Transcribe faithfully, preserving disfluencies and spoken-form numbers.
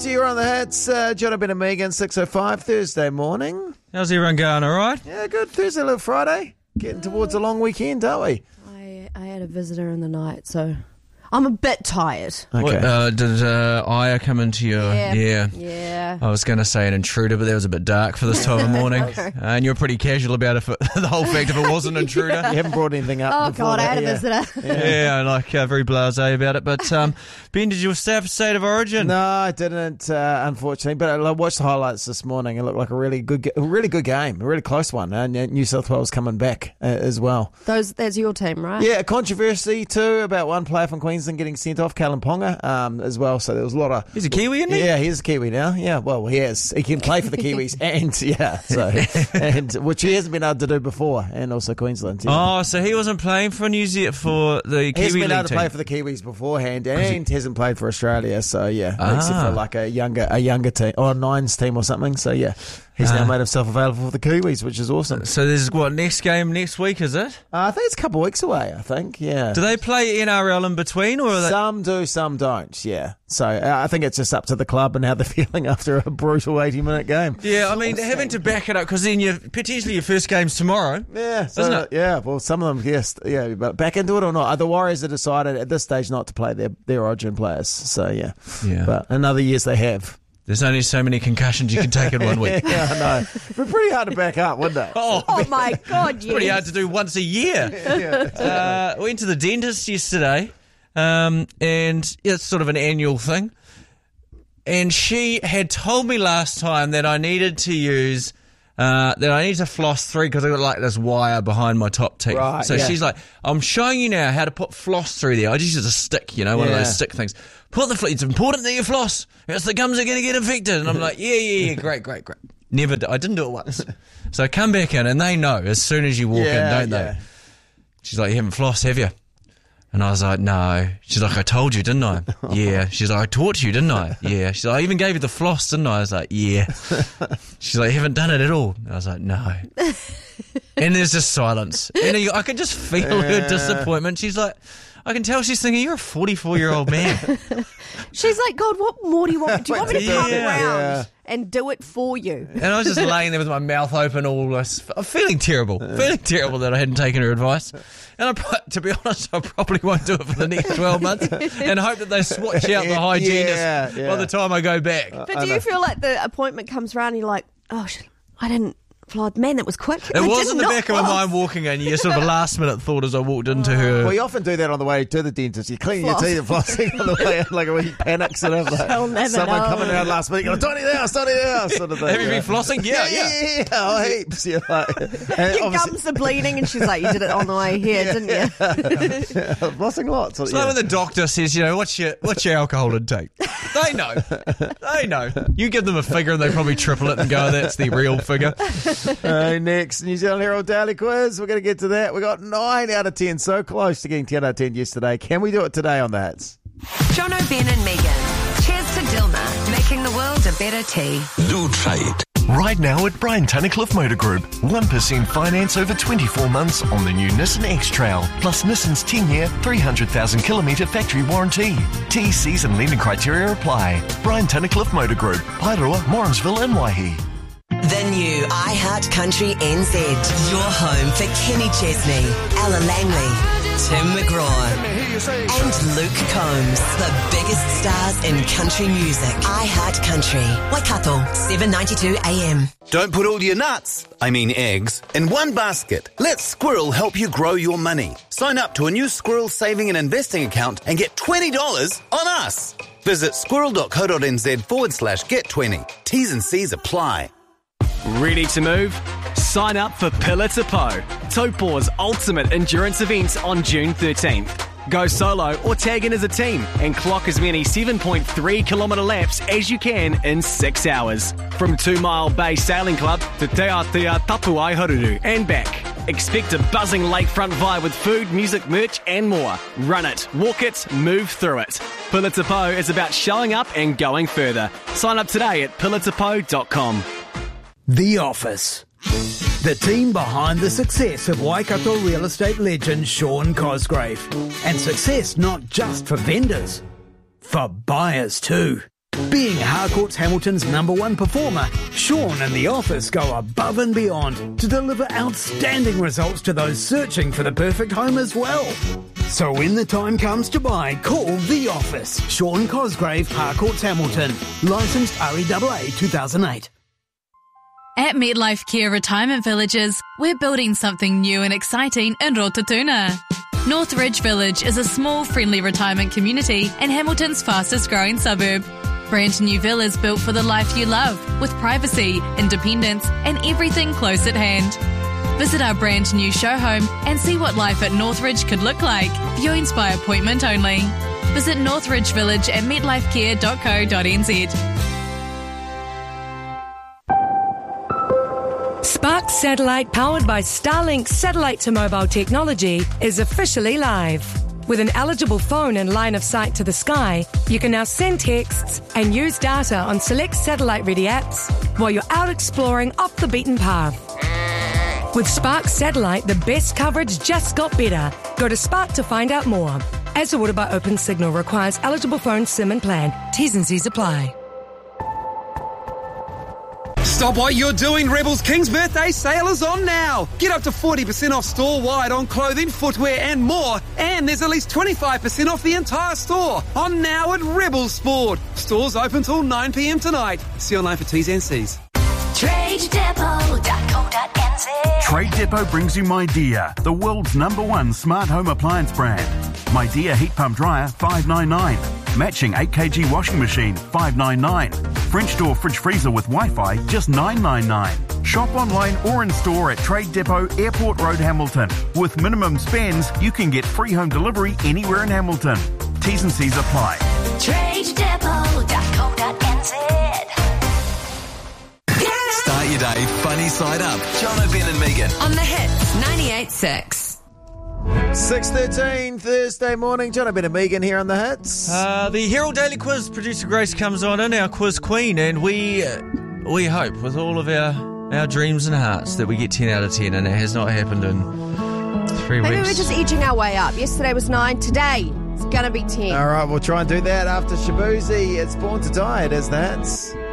to you on the hats. Uh, John Ben and Megan, six oh five, Thursday morning. How's everyone going, all right? Yeah, good. Thursday, little Friday. Getting towards a long weekend, aren't we? I, I had a visitor in the night, so I'm a bit tired. Okay. What, uh, did uh, Aya come into your... Yeah. yeah. Yeah. I was going to say an intruder, but that was a bit dark for this time of morning. Okay. uh, and you're pretty casual about if it, the whole fact if it was an intruder. You haven't brought anything up Oh, before God, I that, had a yeah. visitor. Yeah, like uh, very blasé about it. But um, Ben, did you have State of Origin? No, I didn't, uh, unfortunately. But I watched the highlights this morning. It looked like a really good, ga- a really good game, a really close one. And New South Wales coming back uh, as well. Those, that's your team, right? Yeah, controversy too about one player from Queensland getting sent off, Callum Ponga, um, as well. So there was a lot of. He's a Kiwi, isn't he? Yeah, he's a Kiwi now. Yeah, well, he is. He can play for the Kiwis, and yeah, so and which he hasn't been able to do before, and also Queensland. Yeah. Oh, so he wasn't playing for New Zealand for the Kiwi He hasn't been League able to team. play for the Kiwis beforehand, and hasn't played for Australia. So yeah, Ah. except for like a younger, a younger team or a nines team or something. So yeah, he's now Ah. made himself available for the Kiwis, which is awesome. So there's what next game next week, is it? Uh, I think it's a couple of weeks away. I think, yeah. Do they play N R L in between, or are they? Some do, some don't. Yeah. So uh, I think it's just up to the club and how they're feeling after a brutal eighty-minute game. Yeah, I mean, having to back it up because then you potentially your first game's tomorrow. Yeah, so, Isn't it? yeah. Well, some of them, yes, yeah. But back into it or not? The Warriors have decided at this stage not to play their their Origin players. So yeah, Yeah. But in other years they have. There's only so many concussions you can take in one week. Yeah, I know. But pretty hard to back up, wouldn't it? Oh, Oh, my God, yes. pretty hard to do once a year. Uh, went to the dentist yesterday, um, and it's sort of an annual thing. And she had told me last time that I needed to use, uh, that I need to floss through because I got like this wire behind my top teeth. Right, so yeah. she's like, I'm showing you now how to put floss through there. I just use a stick, you know, one Yeah. of those stick things. Put the fl- it's important that you floss. Else the gums are going to get infected. And I'm like, yeah, yeah, yeah, great, great, great. Never, do- I didn't do it once. So I come back in and they know as soon as you walk Yeah, in, don't yeah. they? She's like, you haven't flossed, have you? And I was like, no. She's like, I told you, didn't I? Yeah. She's like, I taught you, didn't I? Yeah. She's like, I even gave you the floss, didn't I? I was like, yeah. She's like, you haven't done it at all. And I was like, no. And there's just silence. And I could just feel her disappointment. She's like, I can tell she's thinking, you're a forty-four-year-old man. She's like, God, what more do you want? Do you want me to come Yeah. around Yeah. and do it for you? And I was just laying there with my mouth open, all this. I'm feeling terrible. Feeling terrible that I hadn't taken her advice. And I, pro- to be honest, I probably won't do it for the next twelve months and hope that they swatch out the hygienist Yeah, yeah. by the time I go back. But do you feel like the appointment comes around and you're like, oh, shit, I didn't flood. Man, that was quick. It I was did in the not back of my floss. mind walking in. You sort of a last minute thought as I walked into her. Well, you often do that on the way to the dentist. You clean Floss. your teeth and flossing on the way in, like when you panic sort of like She'll never someone know. coming around last minute going, Tony the house, Tony the house, sort of thing. Have you yeah. been flossing? Yeah, yeah. yeah, yeah, yeah. Oh, heaps. Yeah, like, and Your obviously- gums are bleeding, and she's like, you did it on the way here, didn't you? flossing lots. It's like when the doctor says, you know, what's your what's your alcohol intake? They know. They know. You give them a figure and they probably triple it and go, that's the real figure. Uh, next, New Zealand Herald Daily Quiz. We're going to get to that. We got nine out of ten. So close to getting ten out of ten yesterday. Can we do it today on the hats? Jono, Ben and Megan. Cheers to Dilma, making the world a better tea. Do try it. Right now at Brian Tunnicliffe Motor Group, one percent finance over twenty-four months on the new Nissan X-Trail, plus Nissan's ten-year, three hundred thousand kilometre factory warranty. T Cs and lending criteria apply. Brian Tunnicliffe Motor Group, Pairua, Morrinsville and Waihi. The new iHeart Country N Z. Your home for Kenny Chesney, Ella Langley, Tim McGraw, and Luke Combs. The biggest stars in country music. iHeart Country. Waikato, seven ninety-two A M. Don't put all your nuts, I mean eggs, in one basket. Let Squirrel help you grow your money. Sign up to a new Squirrel saving and investing account and get twenty dollars on us. Visit squirrel.co.nz forward slash get 20. T's and C's apply. Ready to move? Sign up for Pillar to Po, Taupo's ultimate endurance event on June thirteenth. Go solo or tag in as a team and clock as many seven point three kilometre laps as you can in six hours. From Two Mile Bay Sailing Club to Te Atea Tapuai Haruru and back. Expect a buzzing lakefront vibe with food, music, merch and more. Run it, walk it, move through it. Pillar to Po is about showing up and going further. Sign up today at pillar to po dot com. The Office. The team behind the success of Waikato real estate legend Sean Cosgrave. And success not just for vendors, for buyers too. Being Harcourts Hamilton's number one performer, Sean and the office go above and beyond to deliver outstanding results to those searching for the perfect home as well. So when the time comes to buy, call the office. Sean Cosgrave, Harcourts Hamilton. Licensed R E A A two thousand eight. At MetLife Care Retirement Villages, we're building something new and exciting in Rotorua. Northridge Village is a small, friendly retirement community in Hamilton's fastest growing suburb. Brand new villas built for the life you love, with privacy, independence, and everything close at hand. Visit our brand new show home and see what life at Northridge could look like. Viewings by appointment only. Visit Northridge Village at metlifecare dot co dot n z. Spark Satellite, powered by Starlink satellite to mobile technology, is officially live. With an eligible phone and line of sight to the sky, you can now send texts and use data on select satellite-ready apps while you're out exploring off the beaten path. With Spark Satellite, the best coverage just got better. Go to Spark to find out more. As ordered by Open Signal, requires eligible phone SIM and plan. T's and C's apply. Stop what you're doing. Rebel's King's birthday sale is on now. Get up to forty percent off store-wide on clothing, footwear and more. And there's at least twenty-five percent off the entire store. On now at Rebel Sport. Stores open till nine p.m. tonight. See online for T's and C's. trade depot dot co dot n z. Trade Depot brings you MyDear, the world's number one smart home appliance brand. MyDear heat pump dryer, five ninety-nine. Matching eight kilogram washing machine, five ninety-nine. French door fridge freezer with Wi-Fi, just nine ninety-nine. Shop online or in store at Trade Depot, Airport Road, Hamilton. With minimum spends, you can get free home delivery anywhere in Hamilton. T's and C's apply. trade depot dot co dot n z. Start your day funny side up. John O'Ben and Megan. On the hits, ninety-eight point six. six thirteen Thursday morning. John O'Ben and Megan here on the hits. Uh, the Herald Daily Quiz, producer Grace comes on in, our quiz queen, and we uh, we hope with all of our our dreams and hearts that we get ten out of ten, and it has not happened in three Maybe weeks. we're just edging our way up. Yesterday was nine. Today it's gonna be ten. All right, we'll try and do that after Shabuzi. It's Born to Die. It is the hits.